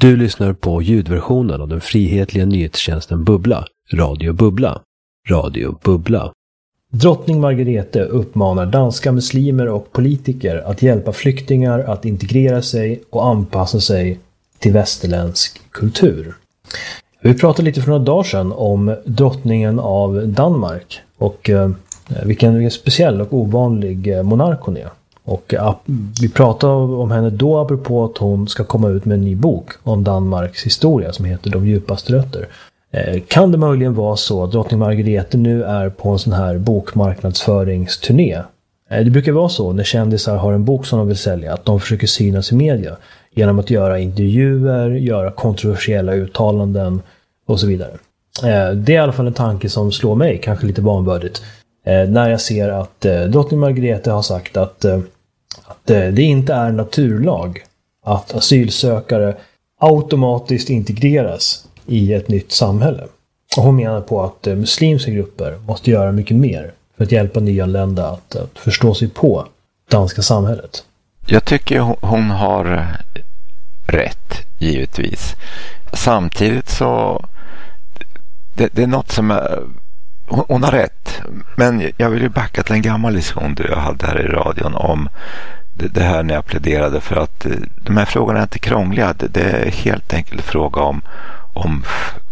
Du lyssnar på ljudversionen av den frihetliga nyhetstjänsten Bubbla, Radio Bubbla. Radio Bubbla. Drottning Margrethe uppmanar danska muslimer och politiker att hjälpa flyktingar att integrera sig och anpassa sig till västerländsk kultur. Vi pratade lite för några dagar sedan om drottningen av Danmark och vilken speciell och ovanlig monark hon är. Och vi pratade om henne då apropå att hon ska komma ut med en ny bok om Danmarks historia som heter De djupaste rötter. Kan det möjligen vara så att drottning Margrethe nu är på en sån här bokmarknadsföringsturné? Det brukar vara så när kändisar har en bok som de vill sälja att de försöker synas i media genom att göra intervjuer, göra kontroversiella uttalanden och så vidare. Det är i alla fall en tanke som slår mig, kanske lite vanvördigt, när jag ser att drottning Margrethe har sagt att det inte är naturlag att asylsökare automatiskt integreras i ett nytt samhälle. Och hon menar på att muslimska grupper måste göra mycket mer för att hjälpa nyanlända att förstå sig på danska samhället. Jag tycker hon har rätt, givetvis. Samtidigt så det är något som hon har rätt, men jag vill ju backa till en gammal diskussion jag hade här i radion om det här när jag pläderade för att de här frågorna är inte krångliga. Det är helt enkelt fråga om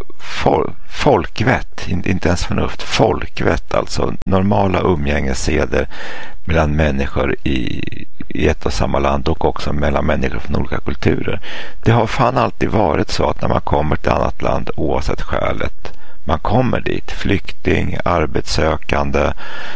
folkvett, inte ens förnuft, folkvett, alltså normala umgängesseder mellan människor i ett och samma land och också mellan människor från olika kulturer. Det har fan alltid varit så att när man kommer till ett annat land, oavsett skälet man kommer dit, flykting, arbetssökande,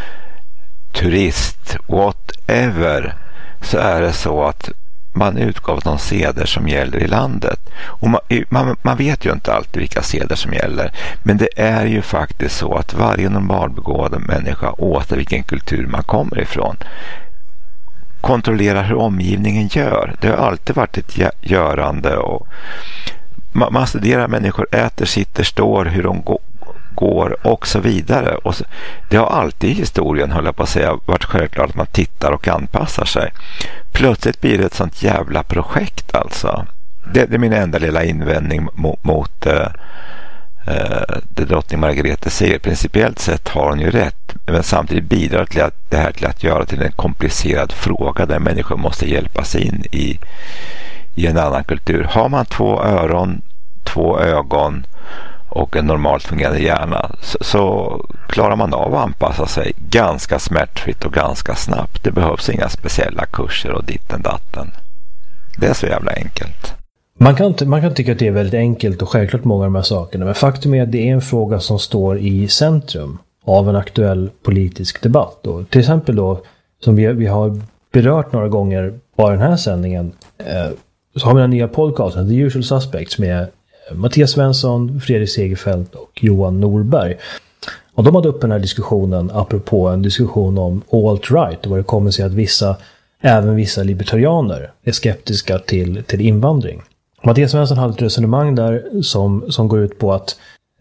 turist, whatever, så är det så att man utgår de seder som gäller i landet. Och man vet ju inte alltid vilka seder som gäller, men det är ju faktiskt så att varje normalbegåvad människa, oavsett vilken kultur man kommer ifrån, kontrollerar hur omgivningen gör. Det har alltid varit ett görande och man studerar människor, äter, sitter, står, hur de går och så vidare. Och det har alltid i historien, höll jag på att säga, varit självklart att man tittar och anpassar sig. Plötsligt blir det ett sånt jävla projekt alltså. Det är min enda lilla invändning mot det drottning Margrethe säger. Principiellt sett har hon ju rätt, men samtidigt bidrar till att göra till en komplicerad fråga där människor måste hjälpa sig in i en annan kultur. Har man 2 öron, 2 ögon och en normalt fungerande hjärna så klarar man av att anpassa sig ganska smärtfritt och ganska snabbt. Det behövs inga speciella kurser och ditten datten. Det är så jävla enkelt. Man kan tycka att det är väldigt enkelt och självklart många av de här sakerna, men faktum är att det är en fråga som står i centrum av en aktuell politisk debatt. Och till exempel då, som vi har berört några gånger bara den här sändningen, så har vi den nya podcasten The Usual Suspects med Mattias Svensson, Fredrik Segerfeldt och Johan Norberg. Och de hade upp den här diskussionen apropå en diskussion om alt-right och vad det kommer sig att även vissa libertarianer är skeptiska till invandring. Mattias Svensson hade ett resonemang där som går ut på att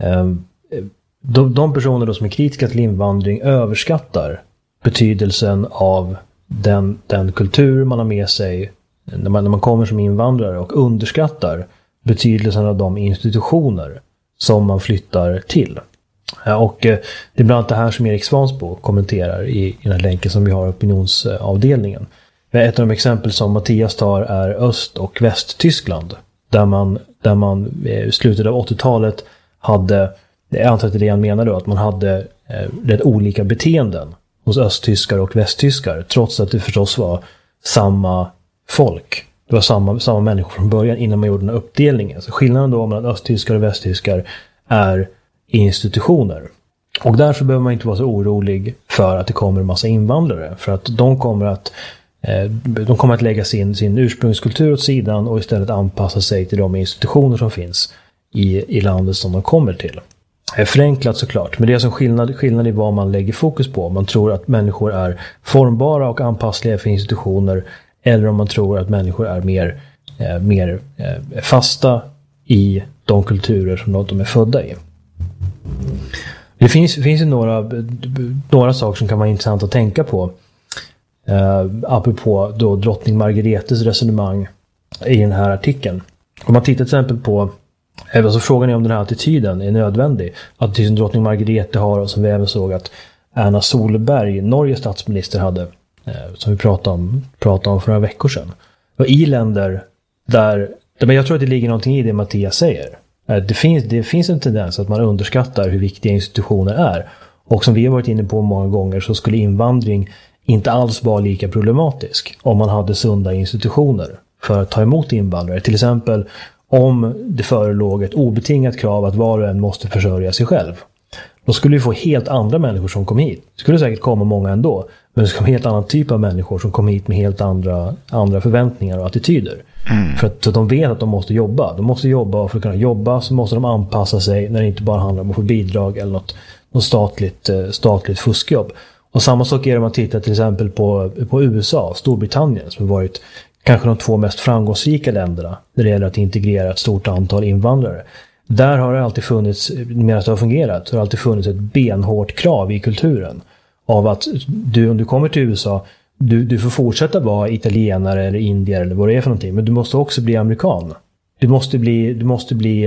de personer då som är kritiska till invandring överskattar betydelsen av den kultur man har med sig när man kommer som invandrare och underskattar betydelsen av de institutioner som man flyttar till. Och det är bland annat det här som Erik Svansbo kommenterar i den här länken som vi har i opinionsavdelningen. Ett av de exempel som Mattias tar är Öst- och Västtyskland, där man i slutet av 80-talet hade, jag antar att det han menar då, att man hade rätt olika beteenden hos östtyskar och västtyskar, trots att det förstås var samma folk. Det var samma människor från början innan man gjorde den här uppdelningen. Så skillnaden då mellan östtyskar och västtyskar är institutioner. Och därför behöver man inte vara så orolig för att det kommer en massa invandrare. För att de kommer att lägga sin ursprungskultur åt sidan och istället anpassa sig till de institutioner som finns i landet som de kommer till. Förenklat såklart, men det är som skillnad i vad man lägger fokus på. Man tror att människor är formbara och anpassliga för institutioner, eller om man tror att människor är mer fasta i de kulturer som de är födda i. Det finns ju några saker som kan vara intressant att tänka på. Apropå då drottning Margrethes resonemang i den här artikeln. Om man tittar till exempel på, alltså frågan är om den här attityden är nödvändig. Attityden som drottning Margrethe har, och som vi även såg att Erna Solberg, Norges statsminister, hade, som vi pratade om för några veckor sedan. Och i länder där, men jag tror att det ligger någonting i det Mattias säger. Det finns en tendens att man underskattar hur viktiga institutioner är. Och som vi har varit inne på många gånger, så skulle invandring inte alls vara lika problematisk om man hade sunda institutioner för att ta emot invandrare. Till exempel om det förelåg ett obetingat krav att var och en måste försörja sig själv. Då skulle vi få helt andra människor som kom hit. Det skulle säkert komma många ändå, men det skulle vara en helt annan typ av människor som kom hit med helt andra förväntningar och attityder. För att de vet att de måste jobba. De måste jobba, och för att kunna jobba så måste de anpassa sig när det inte bara handlar om att få bidrag eller något statligt fuskjobb. Och samma sak är det om man tittar till exempel på USA, Storbritannien, som har varit kanske de 2 mest framgångsrika länderna när det gäller att integrera ett stort antal invandrare. Där har det alltid funnits, medan det har fungerat, så har det alltid funnits ett benhårt krav i kulturen av att om du kommer till USA, du får fortsätta vara italienare eller indier eller vad det är för någonting, men du måste också bli amerikan. Du måste bli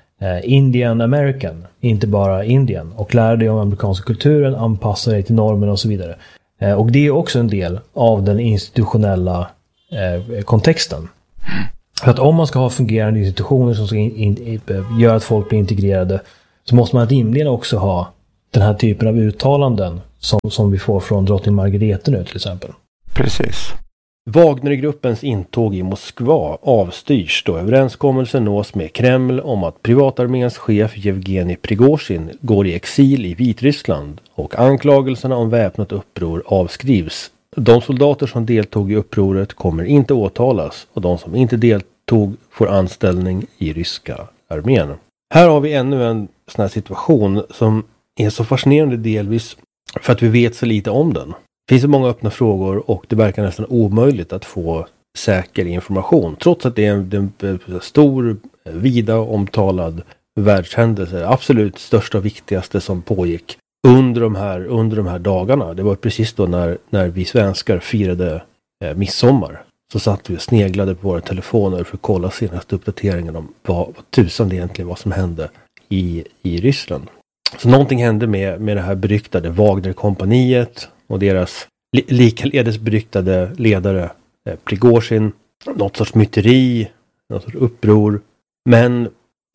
Indian American, inte bara Indian, och lära dig om amerikanska kulturen, anpassa dig till normerna och så vidare. Och det är också en del av den institutionella kontexten. För att om man ska ha fungerande institutioner som ska göra att folk blir integrerade, så måste man rimligen också ha den här typen av uttalanden som vi får från drottning Margrethe nu till exempel. Precis. Wagnergruppens intåg i Moskva avstyrs då överenskommelsen nås med Kreml om att privatarméns chef Evgenij Prigozhin går i exil i Vitryssland, och anklagelserna om väpnat uppror avskrivs. De soldater som deltog i upproret kommer inte åtalas, och de som inte deltog får anställning i ryska armén. Här har vi ännu en sån här situation som är så fascinerande, delvis för att vi vet så lite om den. Det finns så många öppna frågor, och det verkar nästan omöjligt att få säker information, trots att det är en stor, vida omtalad världshändelse, absolut största och viktigaste som pågick under de här dagarna. Det var precis då när vi svenskar firade midsommar, så satt vi och sneglade på våra telefoner för att kolla senaste uppdateringen om vad tusan det egentligen var som hände i Ryssland. Så någonting hände med det här beryktade Wagnerkompaniet och deras likaledes beryktade ledare Prigozhin. Något sorts myteri, något sorts uppror. Men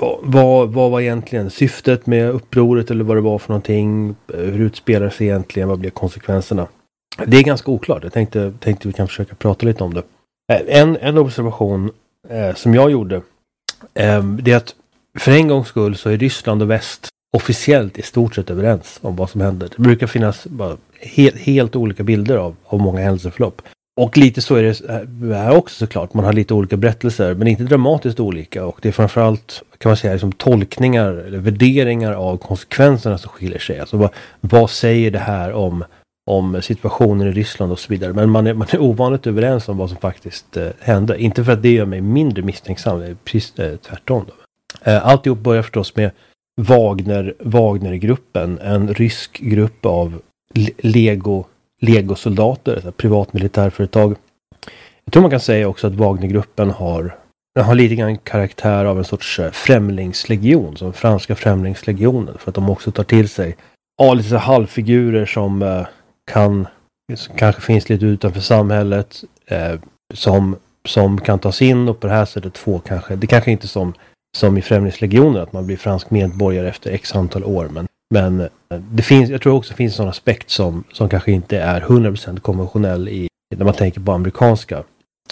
vad var egentligen syftet med upproret, eller vad det var för någonting? Hur utspelar sig egentligen? Vad blir konsekvenserna? Det är ganska oklart. Jag tänkte vi kan försöka prata lite om det. En observation som jag gjorde, det är att för en gångs skull så är Ryssland och väst officiellt i stort sett överens om vad som händer. Det brukar finnas bara helt olika bilder av många händelseförlopp. Och lite så är det här också såklart. Man har lite olika berättelser, men inte dramatiskt olika. Och det är framförallt, kan man säga, liksom tolkningar eller värderingar av konsekvenserna som skiljer sig. Alltså vad säger det här om situationen i Ryssland och så vidare. Men man är ovanligt överens om vad som faktiskt hände. Inte för att det gör mig mindre misstänksam, det är precis tvärtom då. Alltihop börjar förstås med Wagnergruppen, en rysk grupp av legosoldater, ett privat militärföretag. Jag tror man kan säga också att Wagnergruppen har lite grann karaktär av en sorts främlingslegion, som franska främlingslegionen, för att de också tar till sig lite så halvfigurer som kanske finns lite utanför samhället, som kan tas in och på det här sättet få det kanske inte som i främlingslegioner att man blir fransk medborgare efter x antal år, men det finns, jag tror också finns en sån aspekt som kanske inte är 100% konventionell när man tänker på amerikanska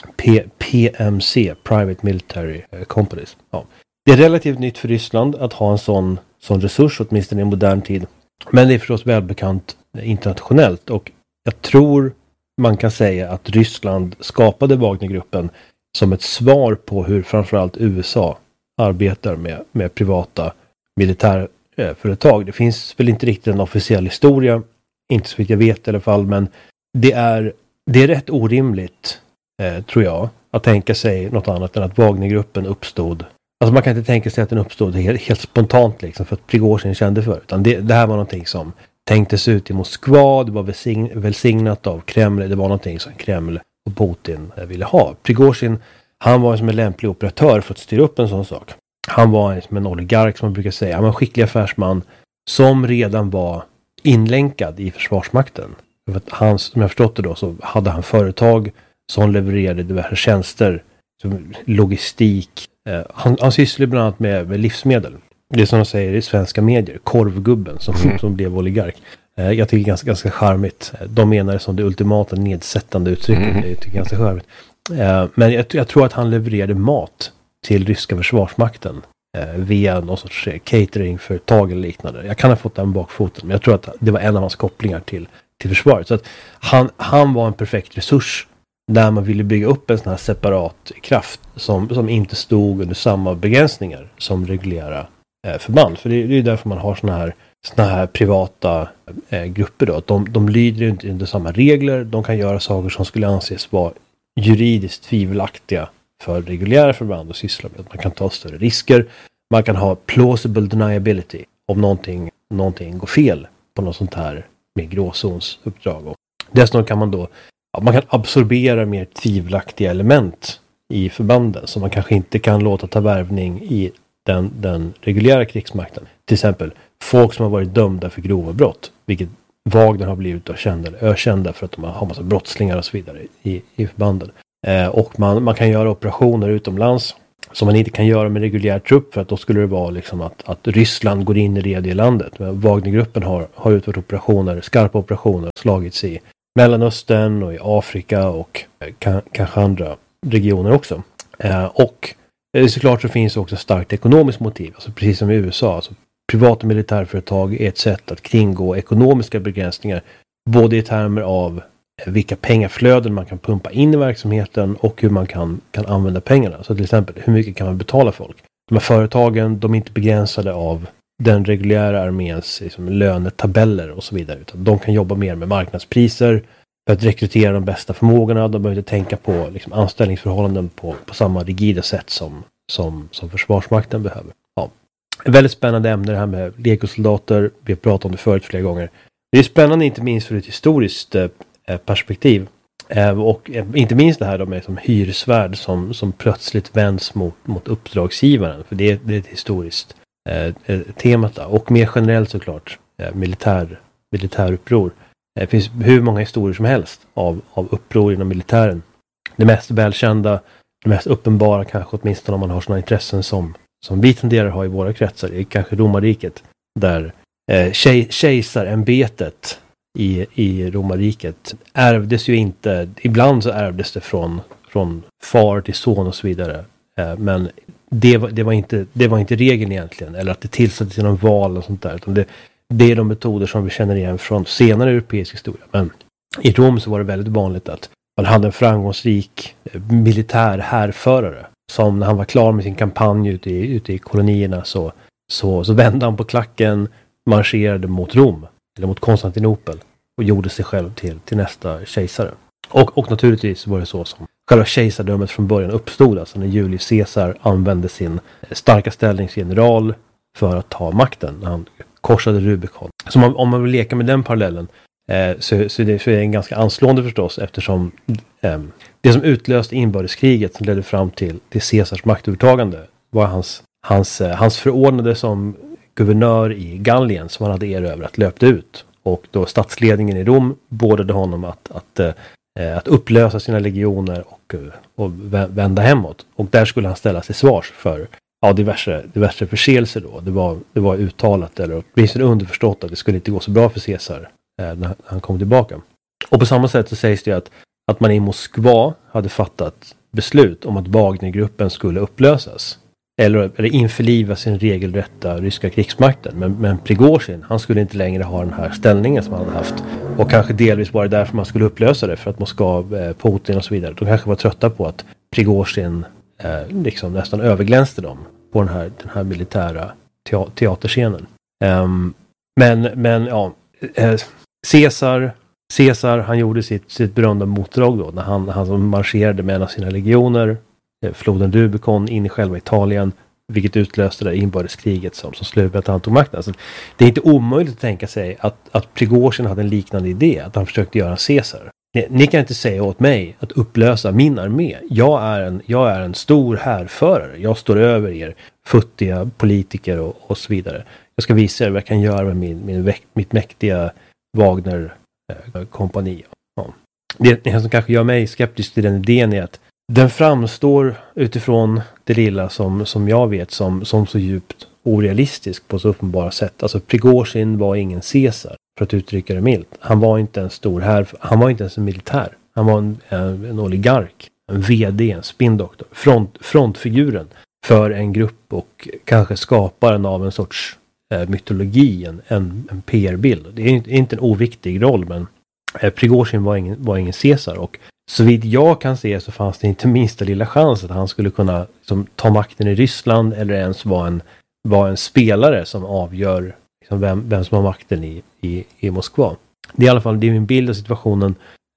PMC, Private Military Companies. Ja. Det är relativt nytt för Ryssland att ha en sån resurs, åtminstone i modern tid, men det är förstås välbekant internationellt, och jag tror man kan säga att Ryssland skapade Wagnergruppen som ett svar på hur framförallt USA arbetar med privata militärföretag. Det finns väl inte riktigt en officiell historia, inte så vitt jag vet i alla fall, men det är rätt orimligt, tror jag, att tänka sig något annat än att Wagnergruppen uppstod. Alltså man kan inte tänka sig att den uppstod helt spontant liksom, för att Prigozhin kände för, utan det här var någonting som tänktes ut i Moskva, det var välsignat av Kreml, det var någonting som Kreml och Putin ville ha. Prigozhin Han var som en lämplig operatör för att styra upp en sån sak. Han var som en oligark som man brukar säga. Han var en skicklig affärsman som redan var inlänkad i försvarsmakten. För att han, som jag förstått det då, så hade han företag som levererade diverse tjänster, som logistik. Han sysslade bland annat med livsmedel. Det är som de säger i svenska medier, korvgubben som blev oligark. Jag tycker det är ganska charmigt. De menar det som det ultimata nedsättande uttrycket. Jag tycker det är ganska charmigt. Men jag tror att han levererade mat till ryska försvarsmakten via någon sorts cateringföretag eller liknande. Jag kan ha fått den bakfoten, men jag tror att det var en av hans kopplingar till försvaret. Så att han var en perfekt resurs där man ville bygga upp en sån här separat kraft som inte stod under samma begränsningar som reguljära förband. För det är ju därför man har såna här privata grupper då. Att de lyder inte under samma regler. De kan göra saker som skulle anses vara juridiskt tvivelaktiga för reguljära förband och syssla med. Att man kan ta större risker. Man kan ha plausible deniability om någonting går fel på något sånt här med gråzonsuppdrag. Och dessutom kan man då man kan absorbera mer tvivelaktiga element i förbanden som man kanske inte kan låta ta värvning i den reguljära krigsmakten. Till exempel folk som har varit dömda för grova brott, vilket Wagner har blivit ökända för att de har massa brottslingar och så vidare i förbanden. Och man kan göra operationer utomlands som man inte kan göra med reguljär trupp, för att då skulle det vara liksom att Ryssland går in i det landet. Men Wagnergruppen har utfört skarpa operationer, slagits i Mellanöstern och i Afrika och kanske andra regioner också. Och såklart så finns också starkt ekonomiskt motiv, alltså precis som i USA. Alltså privata militärföretag är ett sätt att kringgå ekonomiska begränsningar, både i termer av vilka pengaflöden man kan pumpa in i verksamheten och hur man kan använda pengarna. Så till exempel, hur mycket kan man betala folk? De här företagen, de är inte begränsade av den reguljära arméns liksom, lönetabeller och så vidare, utan de kan jobba mer med marknadspriser för att rekrytera de bästa förmågorna. De behöver inte tänka på liksom, anställningsförhållanden på samma rigida sätt som Försvarsmakten behöver. Ja. Ett väldigt spännande ämne det här med legosoldater. Vi har pratat om det förut flera gånger. Det är spännande inte minst för ett historiskt perspektiv. Och inte minst det här då med som hyresvärd som plötsligt vänds mot uppdragsgivaren. För det är ett historiskt temat då. Och mer generellt såklart militäruppror. Det finns hur många historier som helst av uppror inom militären. Det mest välkända, det mest uppenbara kanske åtminstone om man har sådana intressen som vi tenderar ha i våra kretsar, är kanske romarriket. Där kejsarämbetet i romarriket ärvdes ju inte, ibland så ärvdes det från far till son och så vidare. Men det var inte regeln egentligen, eller att det tillsattes genom val och sånt där, utan det är de metoder som vi känner igen från senare europeisk historia. Men i Rom så var det väldigt vanligt att man hade en framgångsrik militär härförare som när han var klar med sin kampanj ute i kolonierna så vände han på klacken, marscherade mot Rom eller mot Konstantinopel och gjorde sig själv till nästa kejsare. Och naturligtvis var det så som själva kejsardömet från början uppstod, alltså när Julius Caesar använde sin starka ställningsgeneral för att ta makten när han korsade Rubicon. Så om man vill leka med den parallellen så är det en ganska anslående förstås, eftersom det som utlöste inbördeskriget som ledde fram till Caesars maktövertagande var hans förordnade som guvernör i Gallien som han hade erövrat löpte ut. Och då statsledningen i Rom beordrade honom att upplösa sina legioner och vända hemåt. Och där skulle han ställas till svars för diverse förseelser då. Det var uttalat, eller åtminstone underförstått, att det skulle inte gå så bra för Caesar när han kom tillbaka. Och på samma sätt så sägs det att man i Moskva hade fattat beslut om att Wagnergruppen skulle upplösas. Eller införlivas i den regelrätta ryska krigsmakten. Men Prigozhin, han skulle inte längre ha den här ställningen som han hade haft. Och kanske delvis var det därför man skulle upplösa det. För att Moskva, Putin och så vidare. De kanske var trötta på att Prigozhin liksom nästan överglänste dem på den här militära teaterscenen. Men Caesar, han gjorde sitt berömda motdrag då. När han marscherade med en av sina legioner floden Rubicon in i själva Italien, vilket utlöste det inbördeskriget som slutade att han tog makten. Alltså, det är inte omöjligt att tänka sig att Prigozhin hade en liknande idé, att han försökte göra Caesar. Ni kan inte säga åt mig att upplösa min armé. Jag är en stor härförare. Jag står över er futtiga politiker och så vidare. Jag ska visa er vad jag kan göra med mitt mäktiga Wagner-kompani. Ja. Det som kanske gör mig skeptisk till den idén är att den framstår utifrån det lilla som jag vet som så djupt orealistisk på så uppenbara sätt. Alltså Prigozjin var ingen Caesar, för att uttrycka det milt. Han var inte en stor här, han var inte ens en militär. Han var en oligark, en vd, en spindoktor, frontfiguren för en grupp och kanske skaparen av en sorts mytologi, en PR-bild. Det är inte en oviktig roll, men Prigozjin var ingen Caesar, och så vid jag kan se så fanns det inte minsta lilla chans att han skulle kunna liksom, ta makten i Ryssland eller ens vara en spelare som avgör liksom, vem som har makten i Moskva. Det är i alla fall min bild av situationen.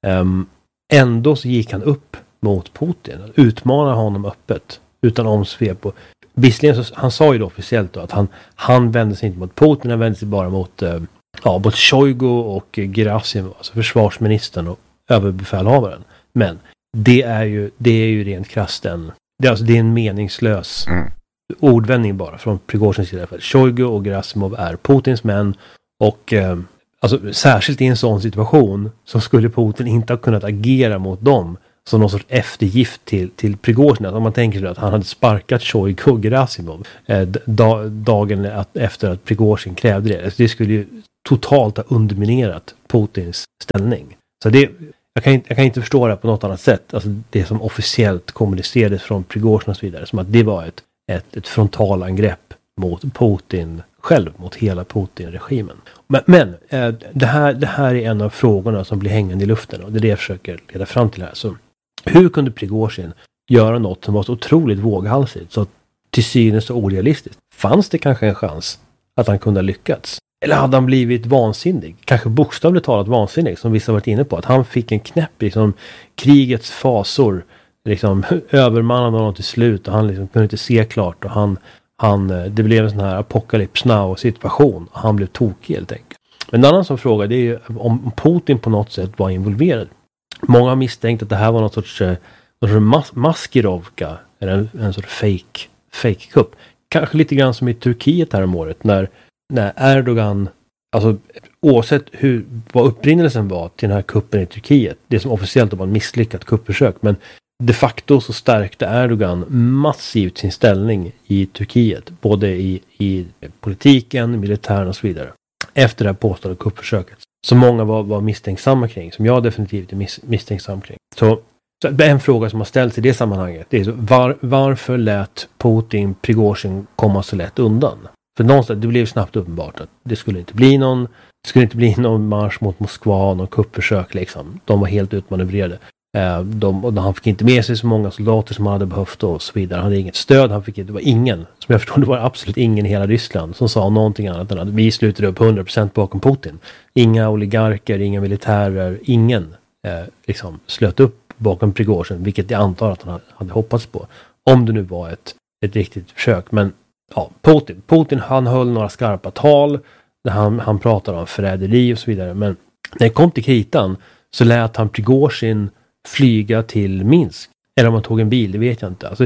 Ändå så gick han upp mot Putin, utmana honom öppet utan omsvep. Visserligen så, han sa ju då officiellt då att han vände sig inte mot Putin, han vände sig bara mot Shoigu och Gerasimov, alltså försvarsministern och överbefälhavaren. Men det är ju rent krasst det är en meningslös ordvändning bara från Prigozjins sida. Shoigu och Gerasimov är Putins män, och alltså, särskilt i en sån situation så skulle Putin inte ha kunnat agera mot dem som någon sorts eftergift till Prigozjin. Om man tänker sig att han hade sparkat Shoigu och Gerasimov dagen efter att Prigozjin krävde det. Alltså, det skulle ju totalt ha underminerat Putins ställning. Så jag kan inte förstå det på något annat sätt. Alltså det som officiellt kommunicerades från Prigozjin och så vidare, som att det var ett frontalangrepp mot Putin själv, mot hela Putin-regimen. Men det här är en av frågorna som blir hängande i luften, och det är det jag försöker leda fram till här. Så hur kunde Prigozjin göra något som var så otroligt våghalsigt, så till synes så orealistiskt? Fanns det kanske en chans att han kunde ha lyckats? Eller hade han blivit vansinnig? Kanske bokstavligt talat vansinnig, som vissa varit inne på. Att han fick en knäpp, liksom krigets fasor liksom övermannade honom till slut, och han liksom kunde inte se klart, och det blev en sån här apocalypse now situation, och han blev tokig helt enkelt. Men en annan som fråga, det är ju om Putin på något sätt var involverad. Många har misstänkt att det här var något sorts maskirovka, eller en sorts fake-kupp. Kanske lite grann som i Turkiet här om året, när Erdogan, alltså oavsett vad upprinnelsen var till den här kuppen i Turkiet, det som officiellt var en misslyckat kuppförsök, men de facto så stärkte Erdogan massivt sin ställning i Turkiet, både i politiken, militären och så vidare, efter det här påstådda kuppförsöket. Så många var misstänksamma kring, som jag definitivt är misstänksam kring. Så en fråga som har ställts i det sammanhanget, det är så, varför lät Putin Prigozjin komma så lätt undan? För någonstans, det blev snabbt uppenbart att det skulle inte bli någon marsch mot Moskva, någon kuppförsök liksom. De var helt utmanövrerade. Han fick inte med sig så många soldater som han hade behövt och så vidare. Han hade inget stöd, det var ingen, som jag förstår, det var absolut ingen i hela Ryssland som sa någonting annat än att vi slutade upp 100% bakom Putin. Inga oligarker, inga militärer, ingen liksom slöt upp bakom Prigozjin, vilket jag antar att han hade hoppats på. Om det nu var ett riktigt försök. Men ja, Putin han höll några skarpa tal där han pratade om förräderi och så vidare. Men när det kom till kritan så lät han Prigozjin flyga till Minsk. Eller om han tog en bil, det vet jag inte. Alltså,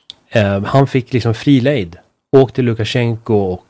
han fick liksom fri lejd. Åkte till Lukasjenko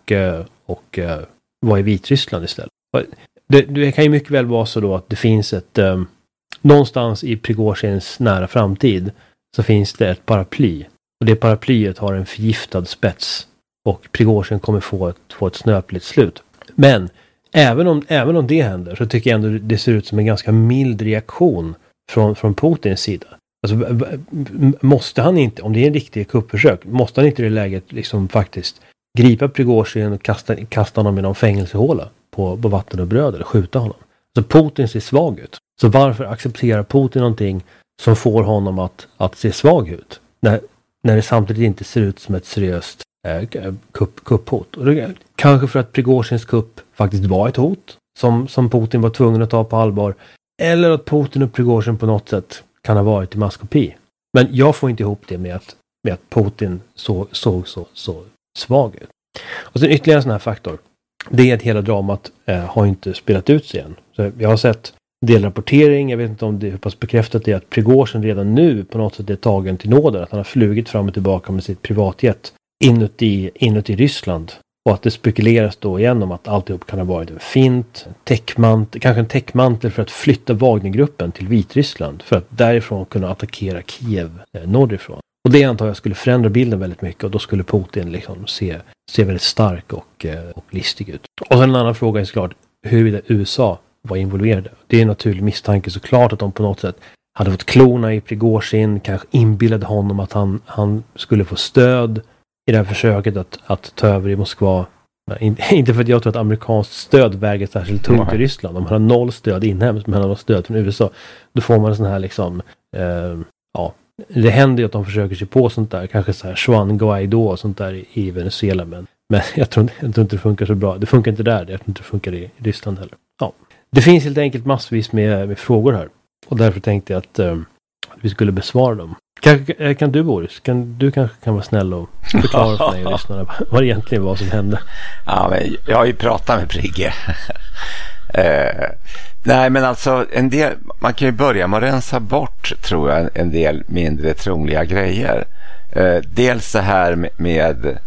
och var i Vitryssland istället. Det kan ju mycket väl vara så då att det finns någonstans i Prigozjins nära framtid så finns det ett paraply. Och det paraplyet har en förgiftad spets. Och Prigozjin kommer få ett snöpligt slut. Men även om det händer så tycker jag ändå det ser ut som en ganska mild reaktion från Putins sida. Alltså, måste han inte, om det är en riktig kuppförsök, måste han inte i det läget liksom faktiskt gripa Prigozjin och kasta honom i någon fängelsehåla på vatten och bröd eller skjuta honom? Så Putin ser svag ut. Så varför accepterar Putin någonting som får honom att se svag ut? När det samtidigt inte ser ut som ett seriöst kupphot. Och det, kanske för att Prigozjins kupp faktiskt var ett hot som Putin var tvungen att ta på allvar. Eller att Putin och Prigozjin på något sätt kan ha varit i maskopi. Men jag får inte ihop det med att Putin såg så svag ut. Och sen ytterligare en sån här faktor. Det är att hela dramat har inte spelat ut sig än. Så jag har sett delrapportering. Jag vet inte om det är hur pass bekräftat det är att Prigozjin redan nu på något sätt är tagen till nåder. Att han har flugit fram och tillbaka med sitt privatjet inuti Ryssland. Och att det spekuleras då igen om att alltihop kan ha varit en fint, kanske en täckmantel för att flytta Wagnergruppen till Vitryssland. För att därifrån kunna attackera Kiev norrifrån. Och det antar jag skulle förändra bilden väldigt mycket. Och då skulle Putin liksom se väldigt stark och listig ut. Och sen en annan fråga är såklart huruvida USA var involverade. Det är en naturlig misstanke såklart att de på något sätt hade fått klona i Prigozjin. Kanske inbillade honom att han skulle få stöd i det här försöket att ta över i Moskva. Inte för att jag tror att amerikanskt stöd väger särskilt tungt i Ryssland. Om man har 0 stöd inhemskt men han har stöd från USA. Då får man en sån här liksom det händer ju att de försöker sig på sånt där. Kanske så här Juan Guaido och sånt där i Venezuela. Men jag tror inte det funkar så bra. Det funkar inte där. Jag tror inte det funkar i Ryssland heller. Ja. Det finns helt enkelt massvis med frågor här. Och därför tänkte jag att vi skulle besvara dem. Kan du, Boris? Du kanske kan vara snäll och förklara för mig och lyssnarna vad det egentligen var som hände. Ja, men jag har ju pratat med Brigge. Nej, men alltså man kan ju börja med att rensa bort, tror jag, en del mindre troliga grejer. Dels det här med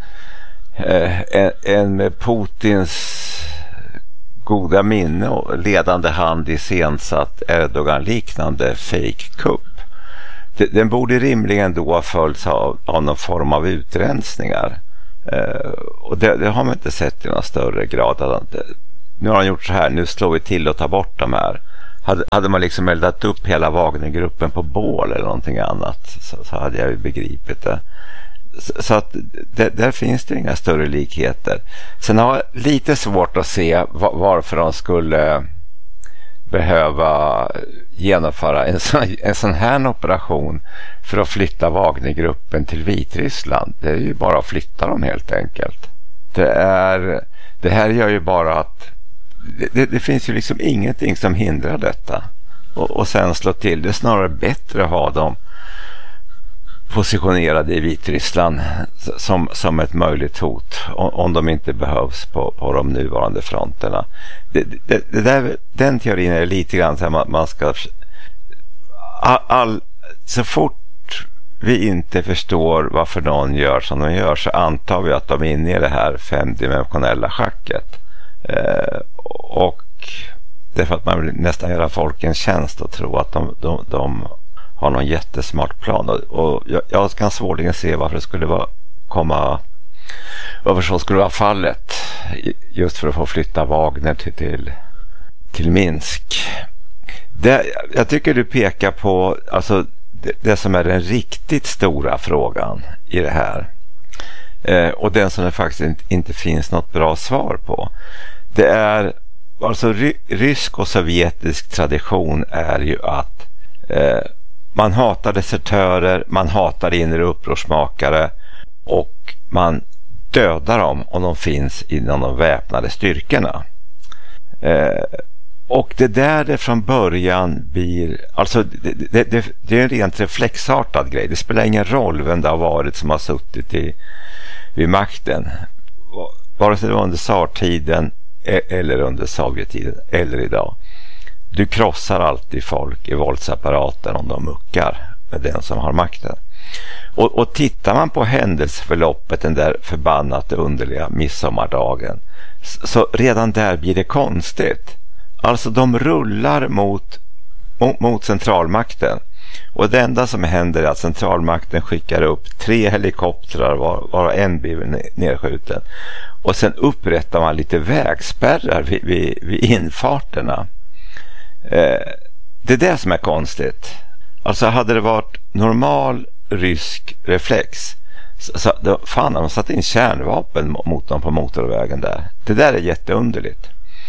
med Putins goda minne och ledande hand iscensatt Erdogan-liknande fake-kupp. Den borde rimligen då ha följts av någon form av utrensningar. Och det har man inte sett i någon större grad. Nu har han gjort så här, nu slår vi till och tar bort de här. Hade man liksom eldat upp hela Wagnergruppen på bål eller någonting annat så hade jag ju begripit det. Så att där finns det inga större likheter. Sen har jag lite svårt att se varför de skulle behöva genomföra en sån här operation för att flytta Wagnergruppen till Vitryssland. Det är ju bara att flytta dem helt enkelt. Det här gör ju bara att det finns ju liksom ingenting som hindrar detta. Och sen slå till. Det är snarare bättre att ha dem positionerade i Vitryssland som ett möjligt hot om de inte behövs på de nuvarande fronterna. Den teorin är lite grann så här, man ska så fort vi inte förstår varför någon gör som de gör så antar vi att de är inne i det här femdimensionella schacket. Och det är för att man vill nästan göra folk en tjänst och tro att de har någon jättesmart plan. Och jag kan svårligen se varför det skulle varför så skulle vara fallet just för att få flytta Wagner till Minsk. Jag tycker du pekar på alltså det som är den riktigt stora frågan i det här. Och den som det faktiskt inte finns något bra svar på. Det är alltså rysk och sovjetisk tradition är ju att man hatar desertörer, man hatar inre upprorsmakare och man dödar dem om de finns inom de väpnade styrkorna. Och det där det från början blir, alltså det är en rent reflexartad grej. Det spelar ingen roll vem det har varit som har suttit vid makten. Vare sig det var under tsartiden eller under Sovjettiden eller idag. Du krossar alltid folk i våldsapparaten om de muckar med den som har makten. Och tittar man på händelseförloppet den där förbannat underliga midsommardagen så redan där blir det konstigt. Alltså de rullar mot centralmakten och det enda som händer är att centralmakten skickar upp 3 helikoptrar var en blir nedskjuten och sen upprättar man lite vägspärrar vid infarterna. Det är det som är konstigt. Alltså hade det varit normal rysk reflex så fan har de satt in kärnvapen mot dem på motorvägen där. Det där är jätteunderligt.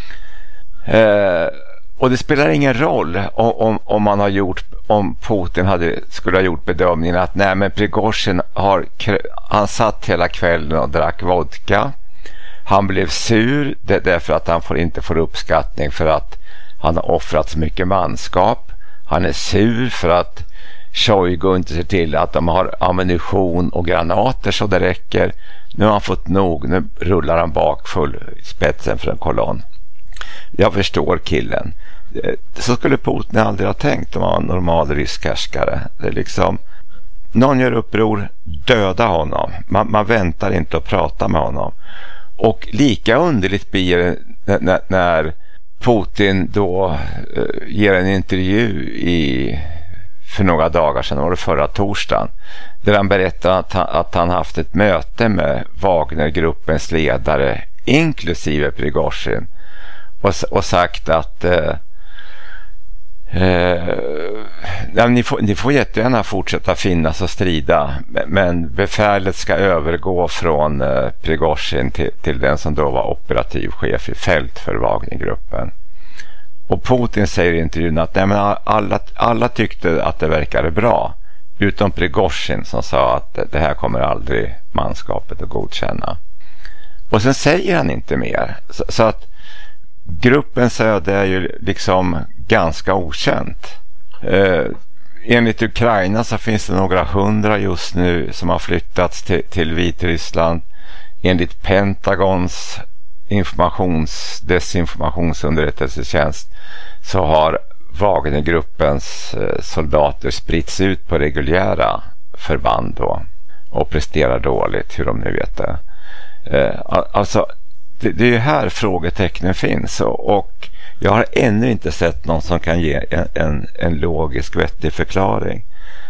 Och det spelar ingen roll om man har gjort, om Putin skulle ha gjort bedömningen att nej men Prigozjin han satt hela kvällen och drack vodka. Han blev sur därför att han inte får uppskattning för att han har offrat så mycket manskap. Han är sur för att Shoigu inte ser till att de har ammunition och granater så det räcker. Nu har han fått nog. Nu rullar han bak full spetsen för en kolonn. Jag förstår killen. Så skulle Putin aldrig ha tänkt om han var en normal rysk härskare. Det är liksom, någon gör uppror, döda honom. Man väntar inte att prata med honom. Och lika underligt blir det när Putin då ger en intervju för några dagar sedan, var det förra torsdagen, där han berättar att han haft ett möte med Wagnergruppens ledare inklusive Prigozhin och sagt att ni får jättegärna fortsätta finnas och strida, men befälet ska övergå från Prigozhin till den som då var operativ chef i fält för Wagnergruppen. Och Putin säger i intervjun att alla tyckte att det verkade bra, utom Prigozhin som sa att det här kommer aldrig manskapet att godkänna. Och sen säger han inte mer. Så att gruppens öde är ju liksom ganska okänt. Enligt Ukraina så finns det några 100 just nu som har flyttats till Vitryssland. Enligt Pentagons desinformationsunderrättelsetjänst så har Wagnergruppens soldater spritts ut på reguljära förband då och presterar dåligt, hur de nu vet det. Alltså det är ju här frågetecknen finns, och jag har ännu inte sett någon som kan ge en logisk vettig förklaring.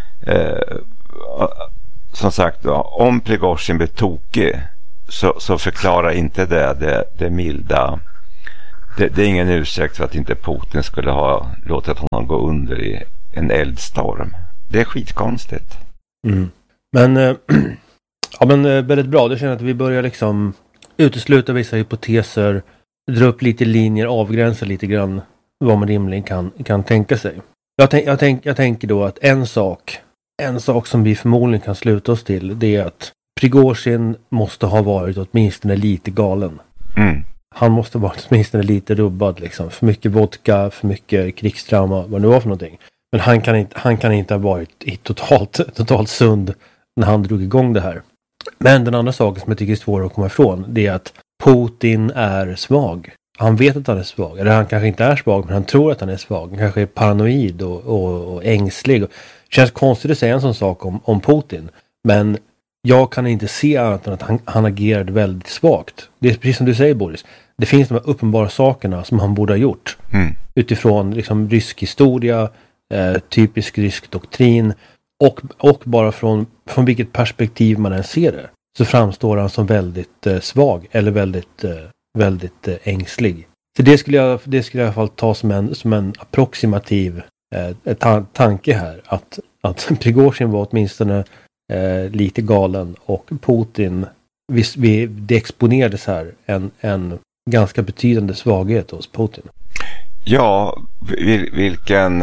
Som sagt då, om Prigozhin blir tokig så förklarar inte det milda. Det är ingen ursäkt för att inte Putin skulle ha låtit honom gå under i en eldstorm. Det är skitkonstigt. Men ja, men väldigt bra. Det känns att vi börjar liksom utesluta vissa hypoteser, dra upp lite linjer, avgränsa lite grann vad man rimligen kan tänka sig. Jag tänker då att en sak som vi förmodligen kan sluta oss till, det är att Prigozhin måste ha varit åtminstone lite galen. Han måste ha varit åtminstone lite rubbad liksom. För mycket vodka, för mycket krigstrauma, vad det var för någonting. Men han kan inte ha varit totalt sund när han drog igång det här. Men den andra saken som jag tycker är svår att komma ifrån, det är att Putin är svag. Han vet att han är svag. Eller han kanske inte är svag, men han tror att han är svag. Han kanske är paranoid och ängslig. Det känns konstigt att säga en sån sak om Putin. Men jag kan inte se annat än att han agerade väldigt svagt. Det är precis som du säger, Boris. Det finns de här uppenbara sakerna som han borde ha gjort. Utifrån liksom rysk historia, typisk rysk doktrin. Och bara från vilket perspektiv man än ser det, så framstår han som väldigt svag eller väldigt ängslig. Så det skulle jag i alla fall ta som en approximativ tanke här, att Prigozhin var åtminstone lite galen, och Putin, det exponerades här en ganska betydande svaghet hos Putin. Ja, vilken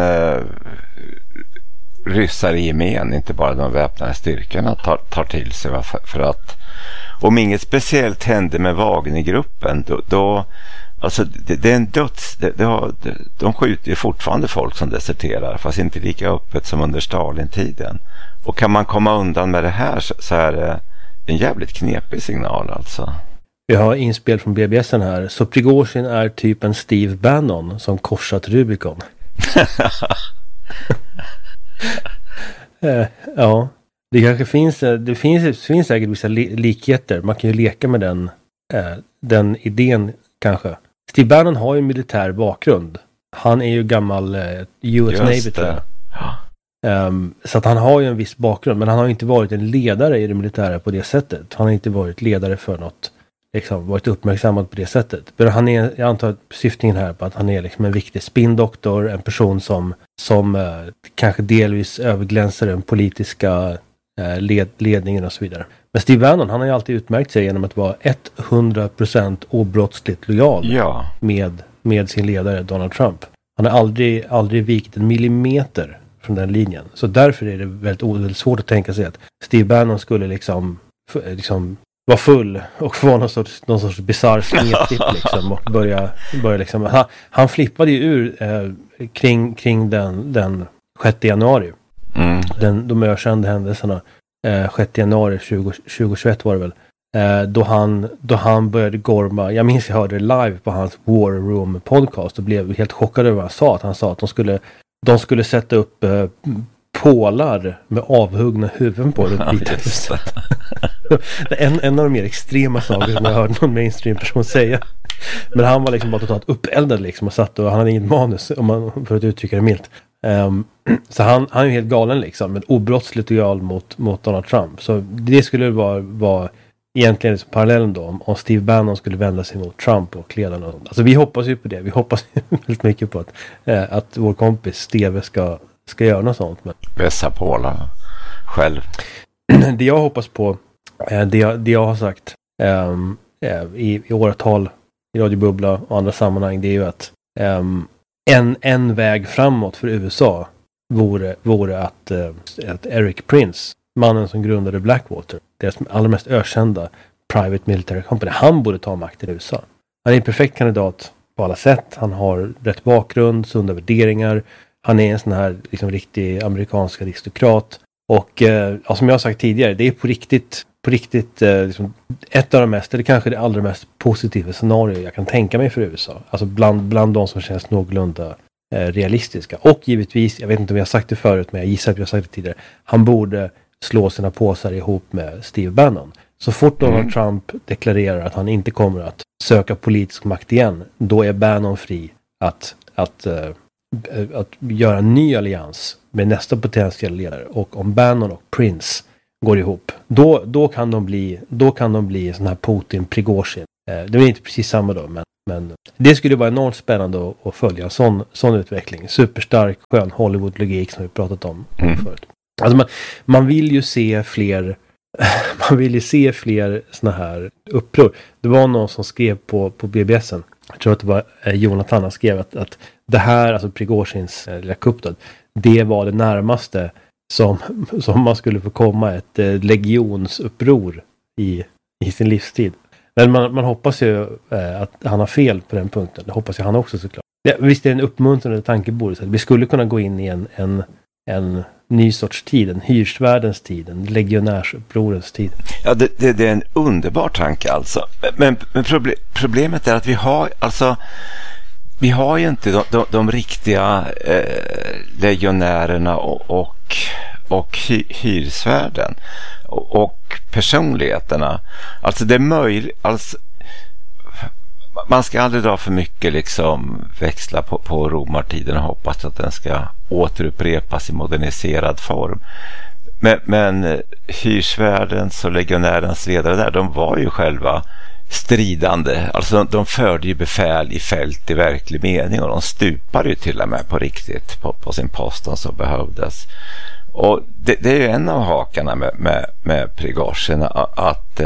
ryssar i gemen, inte bara de väpnade styrkorna, tar till sig. För att om inget speciellt hände med Wagnergruppen, då alltså det är en de skjuter ju fortfarande folk som deserterar, fast inte lika öppet som under Stalin-tiden. Och kan man komma undan med det här, så är det en jävligt knepig signal alltså. Vi har inspel från BBS:en här. Så Prigozhin är typ en Steve Bannon som korsat Rubicon. Ja, det kanske finns säkert vissa likheter. Man kan ju leka med den idén kanske. Steve Bannon har ju en militär bakgrund. Han är ju gammal US Navy, tror jag. Så att han har ju en viss bakgrund, men han har ju inte varit en ledare i det militära på det sättet. Han har inte varit ledare för något, liksom varit uppmärksammad på det sättet. Men han är, jag antar att syftningen här på att han är liksom en viktig spindoktor, en person som kanske delvis överglänsar den politiska ledningen och så vidare. Men Steve Bannon, han har ju alltid utmärkt sig genom att vara 100% obrottsligt lojal med sin ledare Donald Trump. Han har aldrig vikit en millimeter från den linjen. Så därför är det väldigt svårt att tänka sig att Steve Bannon skulle liksom vara full och få någon sorts bizarr snedtipp liksom, och börja liksom. Han flippade ju ur kring den 6 januari. De ökända händelserna 6 januari 2021 var det väl. då han började gorma. Jag minns jag hörde det live på hans War Room podcast och blev helt chockad över vad han sa. Att han sa att de skulle sätta upp pålar med avhuggna huvuden på det vita huset. en av de mer extrema saker som jag hörde någon mainstream-person säga. Men han var liksom bara totalt uppeldad liksom och satt och han hade inget manus för att uttrycka det milt. Så han är ju helt galen liksom, men obrottsligt lojal mot Donald Trump. Så det skulle vara egentligen liksom parallellen då om Steve Bannon skulle vända sig mot Trump och leda något. Alltså vi hoppas ju på det. Vi hoppas väldigt mycket på att vår kompis Steve ska göra något sånt. Vässa pålarna själv. Det jag hoppas på, det jag har sagt i åratal i Radio Bubbla och andra sammanhang, det är ju att en väg framåt för USA vore att Eric Prince, mannen som grundade Blackwater, deras allra mest ökända private military company, han borde ta makten i USA. Han är en perfekt kandidat på alla sätt. Han har rätt bakgrund, sunda värderingar. Han är en sån här liksom riktig amerikansk aristokrat. Och som jag har sagt tidigare, det är på riktigt liksom ett av de mest, eller kanske det allra mest positiva scenario jag kan tänka mig för USA. Alltså bland de som känns någorlunda realistiska. Och givetvis, jag vet inte om jag har sagt det förut, men jag gissar att jag har sagt det tidigare, han borde slå sina påsar ihop med Steve Bannon. Så fort Donald Trump deklarerar att han inte kommer att söka politisk makt igen, då är Bannon fri att göra en ny allians med nästa potentiella ledare. Och om Bannon och Prince går ihop, då kan de bli sån här Putin-Prigozhin. Det är inte precis samma då, men det skulle vara enormt spännande att följa en sån utveckling. Superstark, skön Hollywood-logik som vi pratat om förut. Alltså man vill ju se fler såna här uppror. Det var någon som skrev på BBSen, jag tror att det var Jonathan, han skrev att det här, alltså Prigozhins lilla kupp, det var det närmaste som man skulle få komma ett legionsuppror i sin livstid. Men man hoppas ju att han har fel på den punkten. Det hoppas ju han också såklart. Ja, visst är det en uppmuntrande tankebord. Vi skulle kunna gå in i en ny sorts tid, en hyrsvärdens tid, en legionärsupprorens tid. Ja, det är en underbar tanke alltså. Men problemet är att vi har ju inte de riktiga legionärerna och hyresvärden och personligheterna. Alltså det är möjligt, alltså, man ska aldrig dra för mycket liksom växla på romartiden och hoppas att den ska återupprepas i moderniserad form. Men hyresvärdens och legionärens ledare där, de var ju själva stridande. Alltså de förde ju befäl i fält i verklig mening, och de stupade ju till och med på riktigt på sin post som behövdes. Och det är ju en av hakarna med Prigozhin, att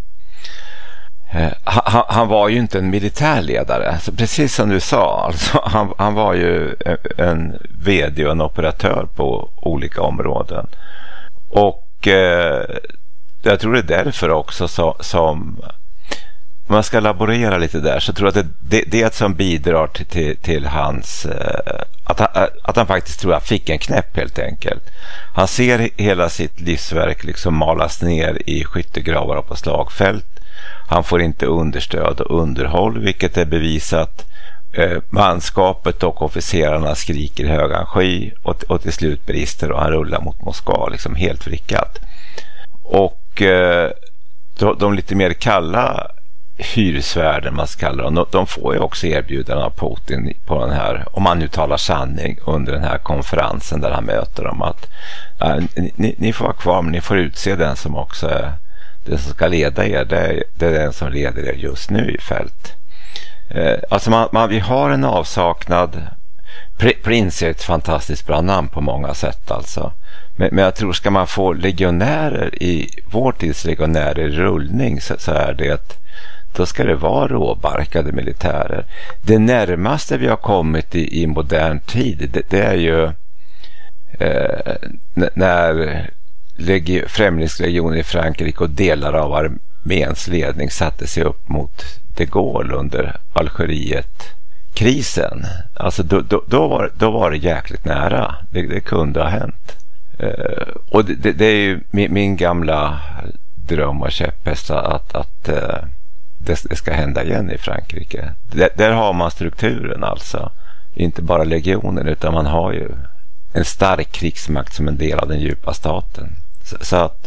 han var ju inte en militärledare. Alltså, precis som du sa, alltså, han var ju en vd och en operatör på olika områden. Och jag tror det är därför också som man ska laborera lite där, så tror jag att det är ett som bidrar till hans att han faktiskt tror jag fick en knäpp helt enkelt. Han ser hela sitt livsverk liksom malas ner i skyttegravar och på slagfält. Han får inte understöd och underhåll, vilket är bevisat. Manskapet och officerarna skriker högan sky och till slut brister och han rullar mot Moskva liksom helt vrickat. Och de lite mer kalla hyresvärden, man ska kalla dem, de får ju också erbjudanden av Putin på den här, om man nu talar sanning, under den här konferensen där han möter dem, att ni får vara kvar, men ni får utse den som också är den som ska leda er. Det är den som leder er just nu i fält. Alltså vi har en avsaknad. Prince är ett fantastiskt bra namn på många sätt alltså. Men jag tror, ska man få legionärer i vår tids legionärer i rullning, så är det, då ska det vara råbarkade militärer. Det närmaste vi har kommit i modern tid, det är ju när främlingslegioner i Frankrike och delar av arméns ledning satte sig upp mot de Gaulle under Algeriet-krisen. Alltså då var det jäkligt nära. Det kunde ha hänt. Och det är ju min gamla dröm och käpphäst att det ska hända igen i Frankrike. Där har man strukturen alltså. Inte bara legioner, utan man har ju en stark krigsmakt som en del av den djupa staten. Så att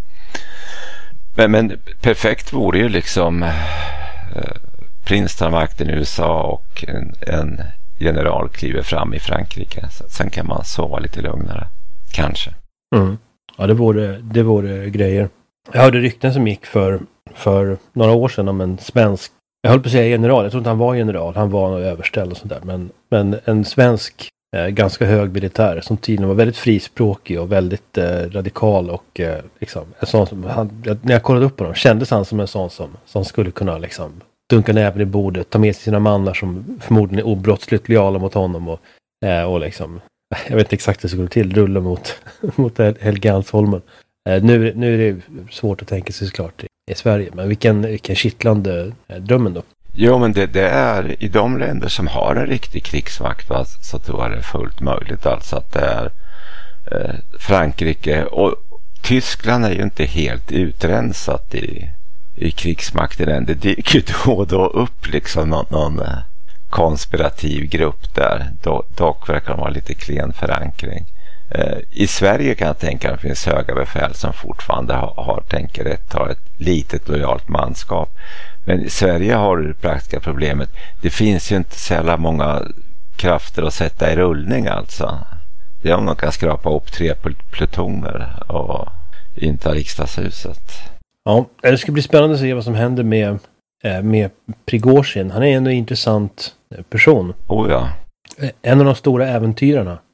men perfekt vore ju liksom prins tar makten i USA och en general kliver fram i Frankrike. Så sen kan man sova lite lugnare. Kanske. Ja, det vore grejer. Jag hörde rykten som gick för några år sedan om en svensk, jag höll på att säga general, jag tror inte han var general, han var överställd och sådär, men en svensk ganska hög militär som tydligen var väldigt frispråkig och väldigt radikal och liksom en sån som när jag kollade upp på honom kändes han som en sån som skulle kunna liksom dunka näven i bordet, ta med sig sina mannar som förmodligen är obrottsligt lojala mot honom och liksom, jag vet inte exakt hur det skulle gå till, rulla mot Helgeandsholmen. Nu är det svårt att tänka sig såklart i Sverige, men vilken kittlande drömmen då. Jo, men det är i de länder som har en riktig krigsmakt, va, så tror jag det är fullt möjligt alltså att det är Frankrike och Tyskland är ju inte helt utrensat i krigsmakten än. Det dyker då och då upp liksom någon konspirativ grupp där. Dock verkar de ha lite klen förankring. I Sverige kan jag tänka att det finns höga befäl som fortfarande tänker rätt, har ett litet lojalt manskap. Men i Sverige har du det praktiska problemet. Det finns ju inte så jävla många krafter att sätta i rullning alltså. Det är om man kan skrapa upp 3 plutoner och inta riksdagshuset. Ja, det ska bli spännande att se vad som händer med Prigozhin. Han är ändå en intressant person. Oh ja. En av de stora äventyrarna